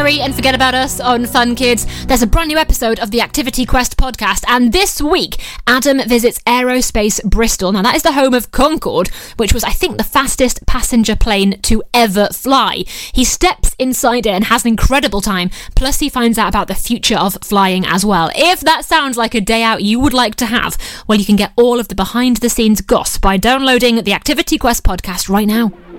worry and forget about us on Fun Kids. There's a brand new episode of the Activity Quest podcast, and this week, Adam visits Aerospace Bristol. Now, that is the home of Concorde, which was, I think, the fastest passenger plane to ever fly. He steps inside it and has an incredible time, plus he finds out about the future of flying as well. If that sounds like a day out you would like to have, well, you can get all of the behind-the-scenes goss by downloading the Activity Quest podcast right now.